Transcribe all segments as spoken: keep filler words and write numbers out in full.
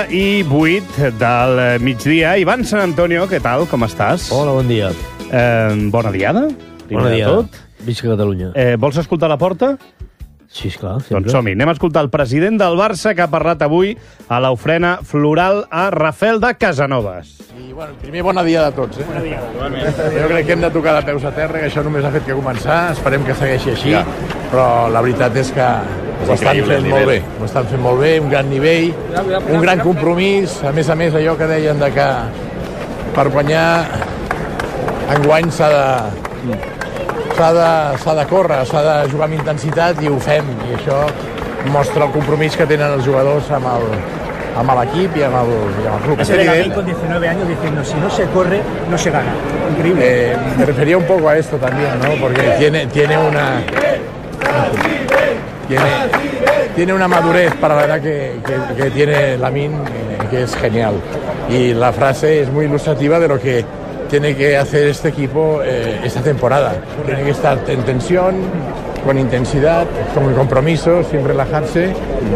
I vuit del migdia. Ivan Sant Antonio, què tal? Com estàs? Hola, bon dia. Eh, bona diada. Bona diada. Visca Catalunya. Eh, vols escoltar la porta? Sí, esclar. Sempre. Doncs som-hi. Anem a escoltar el president del Barça que ha parlat avui a l'ofrena floral a Rafel de Casanovas. I, bueno, primer, bona dia a tots. Eh? Bona dia. Jo crec que hem de tocar de peus a terra, que això només ha fet que començar. Esperem que segueixi així. Ja. Però la veritat és que ho estan fent molt bé. Ho estan fent molt bé, un gran nivell, un gran compromís. A més a més, allò que deien de que per guanyar enguany s'ha de... S'ha de, s'ha de córrer, s'ha de jugar amb intensitat i ho fem. I això mostra el compromís que tenen els jugadors amb el, amb l'equip i amb el, i amb el club. Es evidente. Con diecinueve años diciendo, si no se corre, no se gana. Increíble. Eh, me refería un poco a esto también, ¿no? Porque tiene, tiene una... Tiene, tiene una madurez para la edad que, que, que tiene Lamine, eh, que es genial. Y la frase es muy ilustrativa de lo que tiene que hacer este equipo eh, esta temporada. Tiene que estar en tensión, con intensidad, con compromiso, sin relajarse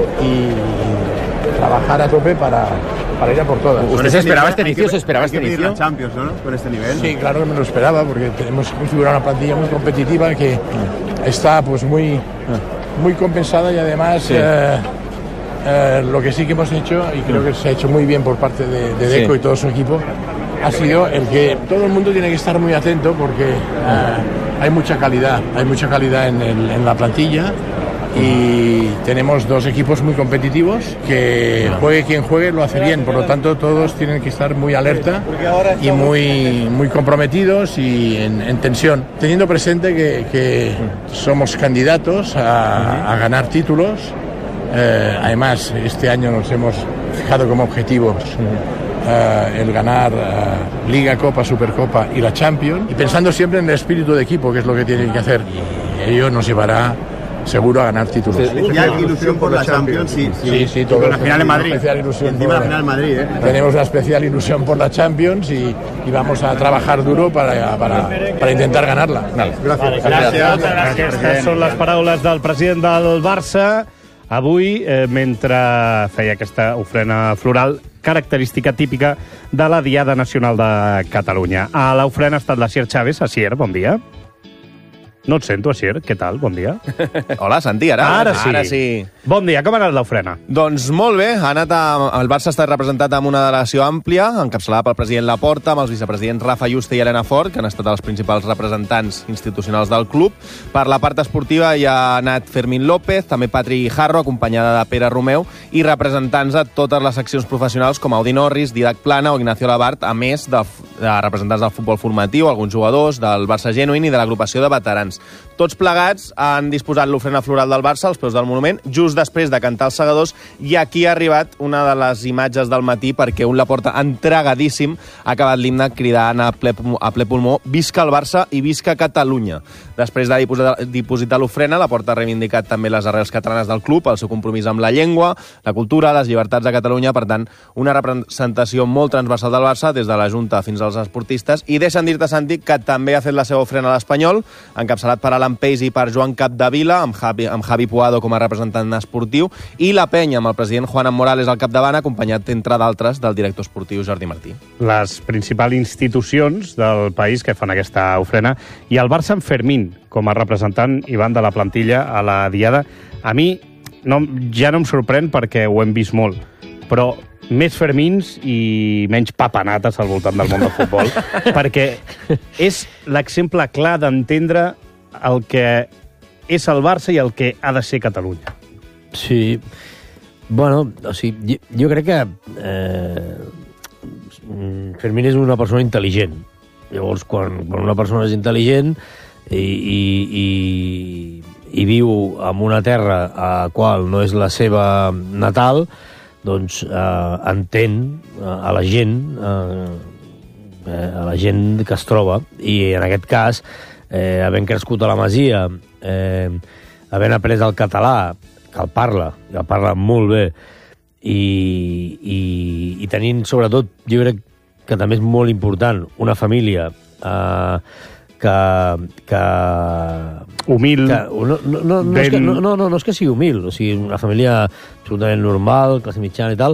y trabajar a tope para, para ir a por todas. ¿Usted se esperaba este inicio? ¿Se esperaba este inicio? La Champions, ¿no? Con este nivel. Sí, claro que me lo esperaba, porque tenemos configurado una plantilla muy competitiva que está pues muy, muy compensada y además sí. eh, eh, lo que sí que hemos hecho, y creo que se ha hecho muy bien por parte de, de Deco sí. y todo su equipo, ha sido el que todo el mundo tiene que estar muy atento porque uh, hay mucha calidad, hay mucha calidad en, el, en la plantilla y tenemos dos equipos muy competitivos que juegue quien juegue lo hace bien, por lo tanto todos tienen que estar muy alerta y muy, muy comprometidos y en, en tensión, teniendo presente que, que somos candidatos a, a ganar títulos. Eh, además este año nos hemos fijado como objetivos Uh, el ganar uh, Liga, Copa, Supercopa y la Champions, y pensando siempre en el espíritu de equipo, que es lo que tienen que hacer, y ello nos llevará seguro a ganar títulos. ¿Ya hay ilusión por la Champions? Sí, sí, sí, sí todo. La final en Madrid. Especial ilusión encima por, la final en Madrid, ¿eh? Tenemos una especial ilusión por la Champions y, y vamos a trabajar duro para, para, para intentar ganarla. Gracias. Gràcies. Gràcies. Gràcies. Aquestes són les paraules del president del Barça avui, eh, mentre feia aquesta ofrena floral característica típica de la Diada Nacional de Catalunya. A l'ofrena ha estat l'Asier Chávez. Asier, bon dia. No et sento, Asier. Què tal? Bon dia. Hola, Santi, ara. Ara sí. Ara sí. Bon dia, com ha anat l'ofrena? Doncs molt bé. Ha anat a... El Barça ha estat representat amb una delegació àmplia, encapçalada pel president Laporta, amb els vicepresidents Rafa Yuste i Elena Fort, que han estat els principals representants institucionals del club. Per la part esportiva hi ha anat Fermín López, també Patri Guijarro, acompanyada de Pere Romeu, i representants de totes les seccions professionals com Audi Norris, Didac Plana o Ignacio Labart, a més de, de representants del futbol formatiu, alguns jugadors del Barça Genuïn i de l'agrupació de veterans. Tots plegats han disposat l'ofrena floral del Barça als peus del monument, just després de cantar els segadors, i aquí ha arribat una de les imatges del matí perquè un Laporta entregadíssim ha acabat l'himne cridant a ple, a ple pulmó «Visca el Barça i visca Catalunya». Després de dipositar, dipositar l'ofrena, Laporta ha reivindicat també les arrels catalanes del club, el seu compromís amb la llengua, la cultura, les llibertats de Catalunya, per tant, una representació molt transversal del Barça, des de la Junta fins als esportistes, i deixa'm dir-te, Santi, que també ha fet la seva ofrena a l'Espanyol, encapçalat per Alan Pace i per Joan Capdevila, amb Javi, amb Javi Puado com a representant esportiu, i la penya amb el president Juan Morales al capdavant, acompanyat, entre d'altres, del director esportiu Jordi Martí. Les principals institucions del país que fan aquesta ofrena, i el Barça amb Fermín com a representant, Ivan, de la plantilla a la Diada. A mi no, ja no em sorprèn perquè ho hem vist molt, però més Fermins i menys papanates al voltant del món del futbol, perquè és l'exemple clar d'entendre el que és el Barça i el que ha de ser Catalunya. Sí. Bueno, o sigui, jo, jo crec que eh, Fermín és una persona intel·ligent. Llavors, quan, quan una persona és intel·ligent i, i, i, i viu en una terra a qual no és la seva natal, doncs eh, entén a la gent, eh, a la gent que es troba, i en aquest cas, eh, havent crescut a la Masia, eh, havent après el català, que el parla, que el parla molt bé, i, i, i tenint, sobretot, jo crec que també és molt important, una família eh, que... que humil. Que, no, no, no, no, és que, no, no, no, no és que sigui humil, o sigui, una família absolutament normal, classe mitjana i tal,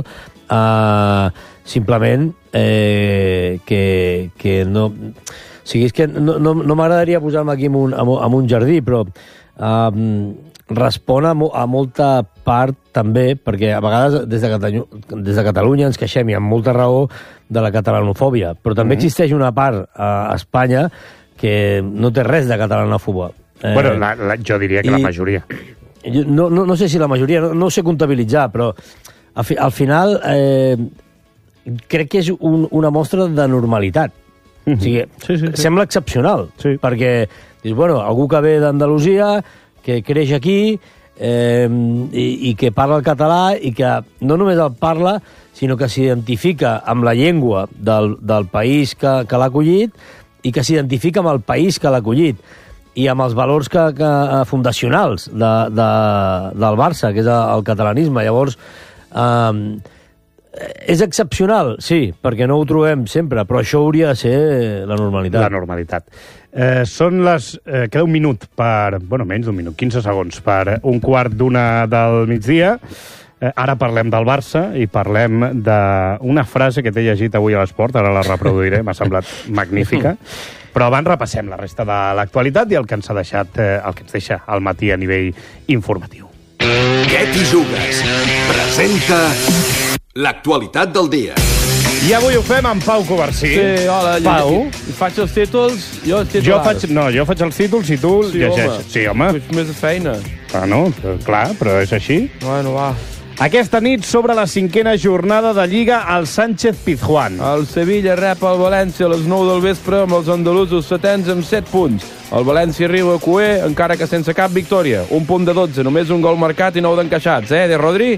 Uh, simplement eh, que, que no... O sigui, és que no, no, no m'agradaria posar-me aquí en un, en un jardí, però uh, respon a, mo, a molta part també, perquè a vegades des de, Catalunya, des de Catalunya ens queixem, i amb molta raó, de la catalanofòbia, però també mm-hmm. existeix una part a Espanya que no té res de catalanofòbia. Eh, bueno, la, la, jo diria que i, la majoria. Jo, no, no, no sé si la majoria, no, no ho sé comptabilitzar, però al, fi, al final eh, crec que és un, una mostra de normalitat. Mm-hmm. O sigui, sí, sí, sí. Sembla excepcional, sí. Perquè dius, bueno, algú que ve d'Andalusia, que creix aquí eh, i, i que parla el català i que no només el parla, sinó que s'identifica amb la llengua del, del país que, que l'ha acollit i que s'identifica amb el país que l'ha acollit i amb els valors que, que, fundacionals de, de, del Barça, que és el catalanisme. Llavors, eh, és excepcional, sí, perquè no ho trobem sempre, però això hauria de ser la normalitat. La normalitat. Eh, són les... Eh, queda un minut per... Bueno, menys d'un minut, quinze segons, per un quart d'una del migdia. Eh, ara parlem del Barça i parlem d'una frase que t'he llegit avui a l'Esport, ara la reproduiré, m'ha semblat magnífica. Però abans repassem la resta de l'actualitat i el que ens ha deixat, eh, el que ens deixa al matí a nivell informatiu. Què t'hi jugues? Presenta l'actualitat del dia. I avui ho fem amb Pau Covarsí. Sí, hola. Pau. Jo faig els títols, jo els titulars. Jo faig, no, jo faig els títols i tu sí, llegeixes. Home. Sí, home. Faig més de feina. Ah, no, clar, però és així. Bueno, va. Aquesta nit sobre la cinquena jornada de Lliga al Sánchez Pizjuán. El Sevilla rep el València a les nou del vespre amb els andalusos setens amb set punts. El València arriba a Cué, encara que sense cap victòria. Un punt de dotze, només un gol marcat i nou d'encaixats, eh, de Rodri?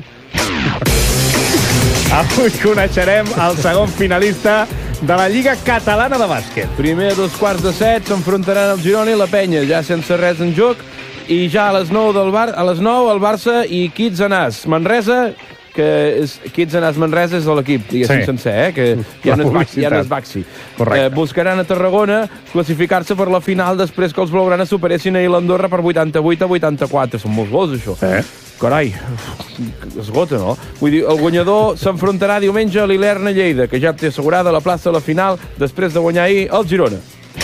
Avui coneixerem el segon finalista de la Lliga Catalana de Bàsquet. Primer a dos quarts de set s'enfrontaran el Girona i la Penya, ja sense res en joc, i ja a les nou del Bar a les nou el Barça i Kitsanàs. Manresa, que és Kitsanàs Manresa és de l'equip, diguéssim, sí. Sencer, eh? Que ja no, és, ja no és Baxi. Eh, buscaran a Tarragona classificar-se per la final després que els blaugranes superessin ahir l'Andorra per vuitanta-vuit a vuitanta-quatre. Són molts gols, això. Sí. Carai, esgota, no? Vull dir, el guanyador s'enfrontarà diumenge a l'Ilerna Lleida, que ja té assegurada la plaça a la final després de guanyar ahir el Girona.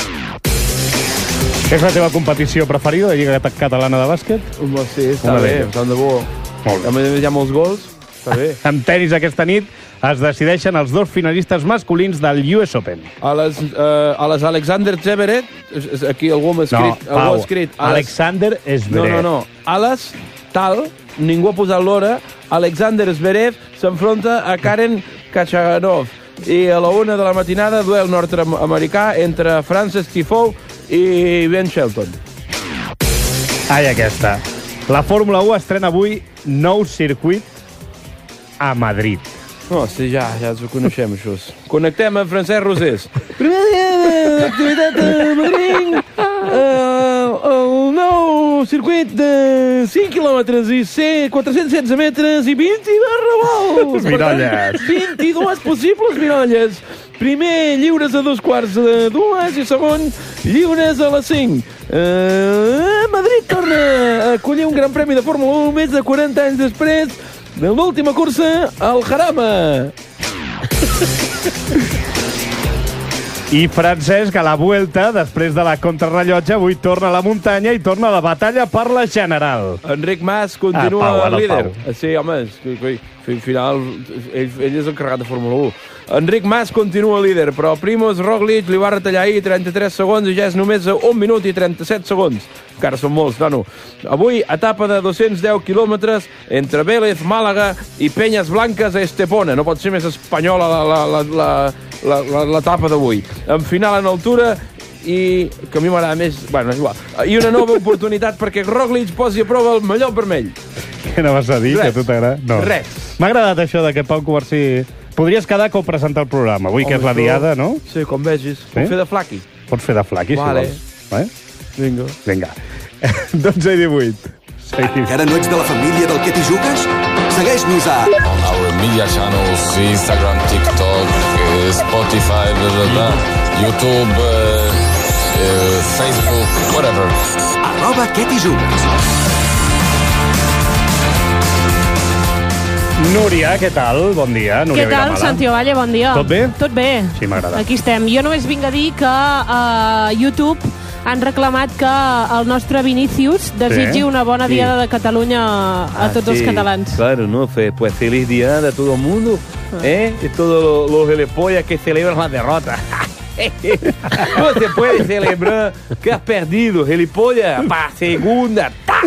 És la teva competició preferida, la Lliga Catalana de Bàsquet? Home, sí, està Una bé, tant de bo. Molt bé. A més, hi ha molts gols, està bé. En tenis aquesta nit es decideixen els dos finalistes masculins del U S Open. A les, uh, a les Alexander Zverev, aquí algú m'ha escrit... No, Pau, escrit, les... Alexander Zverev. No, no, no. A les tal... Ningú ha posat l'hora. Alexander Zverev s'enfronta a Karen Khachanov. I a la una de la matinada, duel nord-americà entre Frances Tiafoe i Ben Shelton. Ai, aquesta. La Fórmula u estrena avui nou circuit a Madrid. No, sí, ja, ja ens ho coneixem, això. Connectem amb Francesc Rosés. Primer dia d'activitat a Madrid. Uh, el nou circuit de cinc quilòmetres i quatre-cents setze metres i vint barra volts. Mirolles. vint-i-dues possibles mirolles. Primer, lliures a dos quarts de dues i segon, lliures a les cinc. Uh, Madrid torna a acollir un gran premi de Fórmula u més de quaranta anys després de l'última cursa al Jarama. I Francesc, a la Vuelta, després de la contrarrellotge, avui torna a la muntanya i torna a la batalla per la general. Enric Mas continua ah, Pau, líder. Pau. Sí, home, al final ell, ell és el carregat de Fórmula u. Enric Mas continua líder, però Primož Roglič li va retallar ahir trenta-tres segons i ja és només a un minut i trenta-set segons. Encara són molts, no? Avui, etapa de dos-cents deu quilòmetres entre Vélez, Màlaga i Penyes Blanques a Estepona. No pot ser més espanyola l'etapa d'avui. En final en altura i que a mi m'agrada més... Bueno, és igual. I una nova oportunitat perquè Roglič posi a prova el mallot vermell. Què no vas a dir, Res. Que a tu t'agrada? No. Res. M'ha agradat això de que Pau Covarsí... Podries quedar com presentar el programa, avui, Home, que és la diada, no? Sí, com vegis. Sí? Pots fer de flaqui. Pots fer de flaqui, vale. si vols. Eh? Vinga. Vinga. dotze i divuit. Encara no ets de la família del Que t'hi jugues? Segueix-nos a... On our media channels, Instagram, TikTok, Spotify, blah, blah, blah, YouTube, uh, uh, Facebook, whatever. Arroba Que t'hi jugues. Núria, què tal? Bon dia. Núria Què tal, Vilamala. Santi Ovalle? Bon dia. Tot bé? Tot bé. Sí, m'agrada. Aquí estem. Jo només vinc a dir que a YouTube han reclamat que el nostre Vinícius desitgi Sí. una bona Sí. diada de Catalunya a Ah, tots sí, els catalans. Claro, ¿no? Fe- Pues feliz día a todo el mundo. ¿Eh? Y todos los gilipollas que celebran la derrota. No se puede celebrar que has perdido, gilipollas. Pa, segunda. Ta.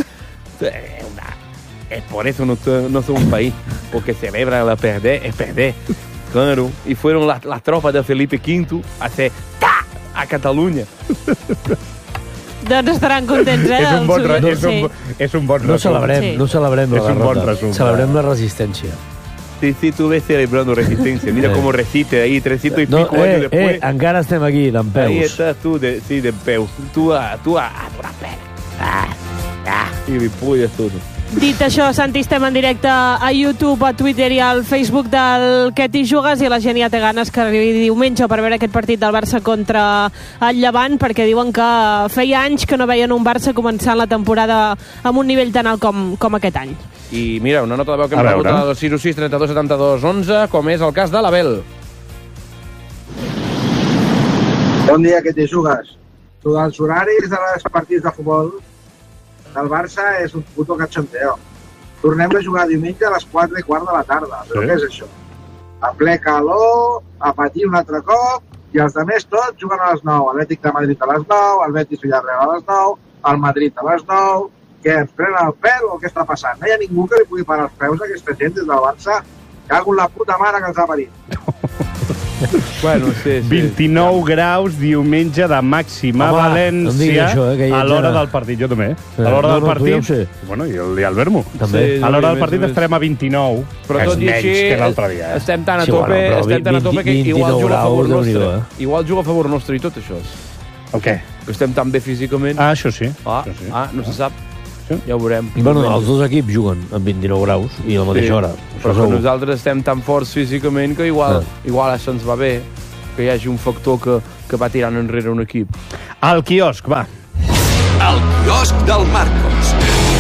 Es por eso no, so- no son un país. Porque celebra la perder, es perder. Claro. Y fueron las, las tropas de Felipe quinto a hacer ta a Cataluña. Doncs estaran contents, eh? És un bon, els re- oients, és un, sí. és un bon No resum. celebrem, Sí. no celebrem És la un bon derrota. resum. Celebrem la resistència. Sí, sí, tú ves celebrando resistencia. Mira Sí. cómo resiste ahí, trescientos y No, pico años eh, después. eh, encara estem aquí, d'en Ahí peus. estás tú, de, sí, de peus. Tú a, tú a, a duras penas. Ah, ah, y ripolles todo. Dit això, Santi, estem en directe a YouTube, a Twitter i al Facebook del Què t'hi jugues, i la gent ja té ganes que arribi diumenge per veure aquest partit del Barça contra el Llevant, perquè diuen que feia anys que no veien un Barça començant la temporada amb un nivell tan alt com, com aquest any. I mira, una nota de veu que A hem veure. rebut al sis sis trenta dos setanta dos onze, com és el cas de l'Abel. Bon dia, que t'hi jugues. Tu dels horaris dels partits de futbol del Barça és un puto cachondeo. Tornem a jugar diumenge a les quatre i quart de la tarda. Però Sí. què és això? A ple calor, a patir un altre cop, i els altres tots juguen a les nou. Atlètic de Madrid a les nou, el Betis Villarreal a les nou, el Madrid a les nou. Què, ens prenen el pèl o què està passant? No hi ha ningú que li pugui parar els peus a aquesta gent des del Barça. Cago en la puta mare que els ha parit. Bueno, sí, sí. vint-i-nou graus diumenge de màxima Home, no em diguis València això, eh, que hi a ets l'hora ara. del partit. Jo també. Sí. A l'hora No, del no, partit... podríem ser. Bueno, i el, i el Vermo. També. Sí, A l'hora del més, partit més. estarem a vint-i-nou, Però que és tot i menys així, que l'altre dia. Eh? estem tan a Sí, tope, bueno, però estem tan a tope que vint- igual juga a favor graus, nostre. Déu-n'hi-do, eh? Igual juga a favor nostre i tot això. El què? Que estem tan bé físicament. Ah, això sí. Ah, Això sí. ah no se sap. Sí. Ja ho veurem. Bueno, els dos equips juguen amb vint-i-nou graus i a la mateixa hora. Però Això que segur. nosaltres estem tan forts físicament que igual, Ah. igual això ens va bé, que hi hagi un factor que, que va tirant enrere un equip. Al quiosc, va. El quiosc del Marcos.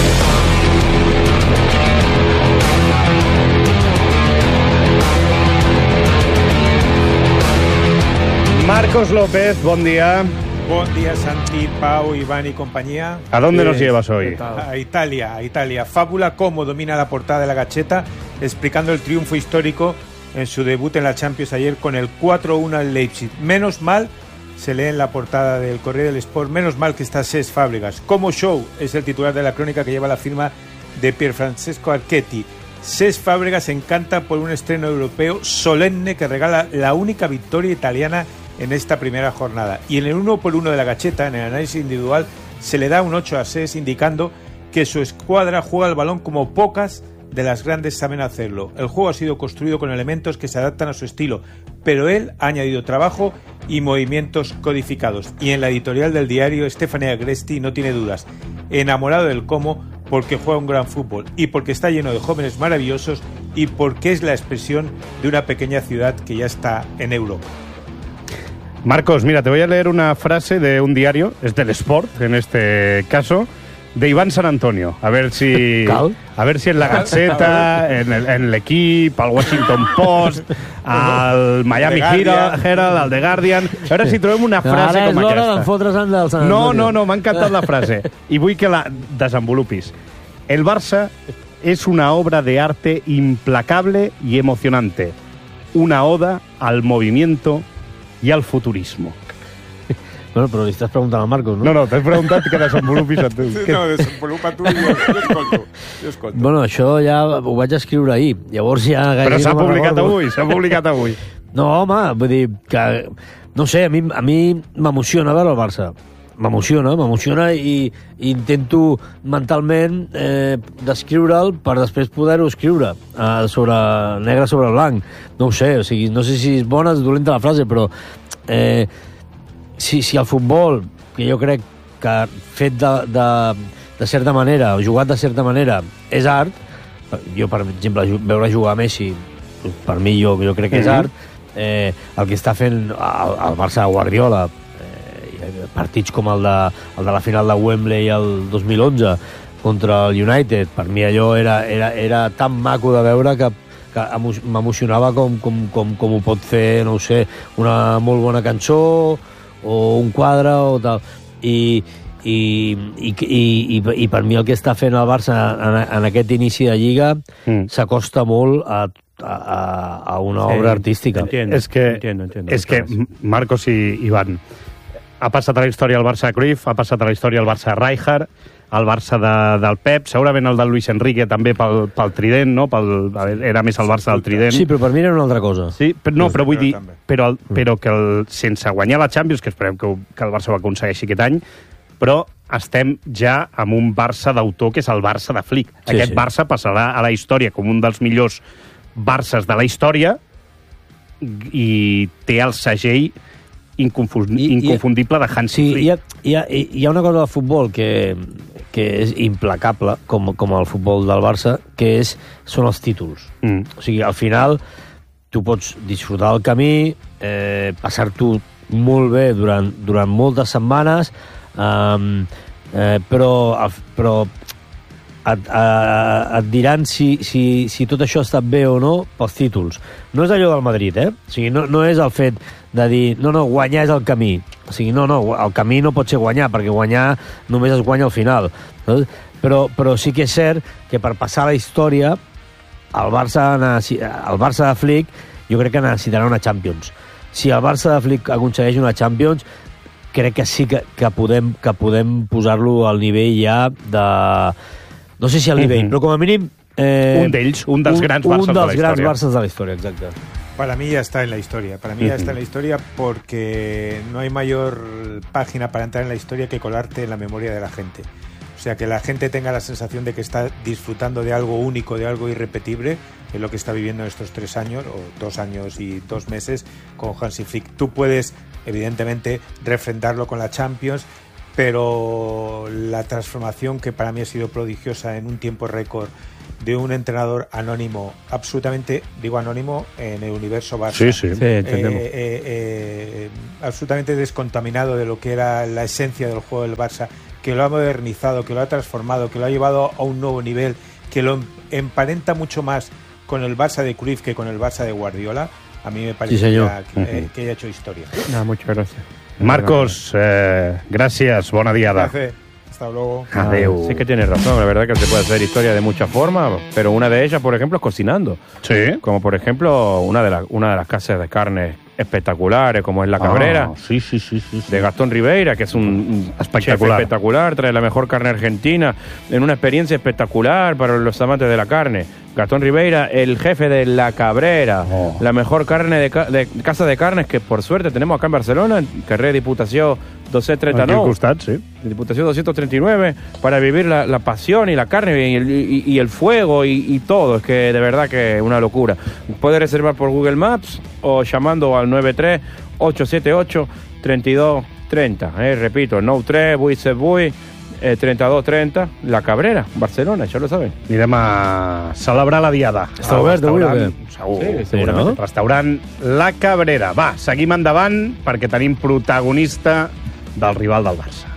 Marcos López, bon dia. Buen día, Santi, Pau, Iván y compañía. ¿A dónde Eh, nos llevas hoy? A Italia, a Italia. Fábula cómo domina la portada de la Gacheta, explicando el triunfo histórico en su debut en la Champions ayer con el cuatro uno al Leipzig. Menos mal, se lee en la portada del Corriere del Sport, menos mal que está Cesc Fábregas. Como show es el titular de la crónica que lleva la firma de Pierfrancesco Archetti. Cesc Fábregas encanta por un estreno europeo solemne que regala la única victoria italiana en esta primera jornada. Y en el uno por uno de la Gacheta, en el análisis individual, se le da un ocho a Cesc, indicando que su escuadra juega el balón como pocas de las grandes saben hacerlo. El juego ha sido construido con elementos que se adaptan a su estilo, pero él ha añadido trabajo y movimientos codificados. Y en la editorial del diario, Stefania Agresti no tiene dudas. Enamorado del cómo, porque juega un gran fútbol y porque está lleno de jóvenes maravillosos y porque es la expresión de una pequeña ciudad que ya está en Europa. Marcos, mira, te voy a leer una frase de un diario, es del Sport en este caso, de Iván San Antonio. A ver si Cal? a ver si en la Gaceta, en el- en l'Equip, al Washington Post, al Miami The Guardian. Herald, Herald, al The Guardian. A veure si trobem una frase Ara és com l'hora aquesta. d'enfotre's del Sant No, Antonio. no, no, m'ha encantat la frase. I vull que la desenvolupis. El Barça es una obra de arte implacable y emocionante. Una oda al movimiento y al futurismo. Bueno, però li estàs preguntant al Marcos, no? No, no, t'he preguntat que desenvolupis a tu. No, desenvolupa tu, jo, jo escolto. Jo escolto. Bueno, això ja ho vaig escriure ahir. Llavors ja Però gairebé s'ha no me'n publicat recordo. avui, s'ha publicat avui. No, home, vull dir que... No sé, a mi a mi m'emociona veure el Barça. M'emociona, m'emociona i, i intento mentalment eh, descriure'l per després poder-ho escriure eh, sobre negre sobre blanc. No ho sé, o sigui, no sé si és bona o és dolenta la frase, però eh, si, si el futbol, que jo crec que fet de, de, de certa manera, o jugat de certa manera, és art, jo, per exemple, ju- veure jugar a Messi, per mi jo, jo crec que és Mhm. art, eh, el que està fent el, el Barça de Guardiola, eh, partits com el de, el de la final de Wembley el dos mil onze contra el United, per mi allò era, era, era tan maco de veure que que m'emocionava com, com, com, com ho pot fer, no ho sé, una molt bona cançó o un quadre o tal. I, i, i, i, i, i per mi el que està fent el Barça en, en aquest inici de Lliga mm. s'acosta molt a A, a una sí, obra artística. Entiendo, es que, entiendo, entiendo, es que Marcos i Ivan, ha passat a la història el Barça de Cruyff, ha passat a la història el Barça de Rijkaard, el Barça de, del Pep, segurament el del Luis Enrique també pel, pel trident, no? Pel, era més el Barça del trident. Sí, però per mi era una altra cosa. Sí, però, no, però vull dir, però, el, però que el, sense guanyar la Champions, que esperem que, que el Barça ho aconsegueixi aquest any, però estem ja amb un Barça d'autor que és el Barça de Flick. Sí, Aquest sí. Barça passarà a la història com un dels millors Barças de la història i té el segell inconfundible de Hansi Flick. Sí, hi ha, hi, ha, hi ha una cosa del futbol que, que és implacable, com, com el futbol del Barça, que és, són els títols. Mm. O sigui, al final, tu pots disfrutar del camí, eh, passar-t'ho molt bé durant, durant moltes setmanes, eh, eh, però, però Et, et, et diran si, si, si tot això ha estat bé o no pels títols. No és allò del Madrid, eh? O sigui, no, no és el fet de dir no, no, guanyar és el camí. O sigui, no, no, el camí no pot ser guanyar, perquè guanyar només es guanya al final. No? Però, però sí que és cert que per passar la història el Barça, el Barça de Flick jo crec que necessitarà una Champions. Si el Barça de Flick aconsegueix una Champions, crec que sí que, que podem, que podem posar-lo al nivell ja de... No sé si al nivell, uh-huh. però com a mínim... Eh, un d'ells, un dels grans Barças de la història. Un dels grans Barças de la història, exacte. Para mí ya está en la historia. Para mí ya uh-huh. está en la historia porque no hay mayor página para entrar en la historia que colarte en la memoria de la gente. O sea, que la gente tenga la sensación de que está disfrutando de algo único, de algo irrepetible, es lo que está viviendo en estos tres años, o dos años y dos meses, con Hansi Flick. Tú puedes, evidentemente, refrendarlo con la Champions, pero la transformación que para mí ha sido prodigiosa en un tiempo récord de un entrenador anónimo, absolutamente, digo anónimo, en el universo Barça. Sí, sí, sí entendemos. Eh, eh, eh, absolutamente descontaminado de lo que era la esencia del juego del Barça, que lo ha modernizado, que lo ha transformado, que lo ha llevado a un nuevo nivel, que lo emparenta mucho más con el Barça de Cruyff que con el Barça de Guardiola. A mí me parece sí, que, eh, que haya hecho historia. No, muchas gracias. Marcos, eh, gracias, bona diada. Gracias. Hasta luego. Adeu. Sí que tienes razón, la verdad que se puede hacer historia de muchas formas, pero una de ellas, por ejemplo, es cocinando. Sí. Como por ejemplo, una de, la, una de las casas de carne espectaculares, como es La Cabrera, ah, sí, sí, sí, sí, sí. de Gastón Ribeira, que es un espectacular. chef espectacular, trae la mejor carne argentina, en una experiencia espectacular para los amantes de la carne. Gastón Ribeira, el jefe de La Cabrera, oh. la mejor carne de, ca de casa de carnes que por suerte tenemos acá en Barcelona, en carrer Diputació doscientos treinta y nueve. Aquí al costat, sí. Diputació doscientos treinta y nueve, para vivir la, la pasión y la carne y el, y, y el fuego y, y todo. Es que de verdad que es una locura. Puede reservar por Google Maps o llamando al nueve tres ocho siete ocho tres dos tres cero. Eh, repito, nou tres vuit set vuit eh, trenta-dos trenta, La Cabrera, Barcelona, ja lo saben. Anirem a celebrar la diada. Està obert avui o què? Segur, sí, segurament. Sí, no? Restaurant La Cabrera. Va, seguim endavant perquè tenim protagonista del rival del Barça.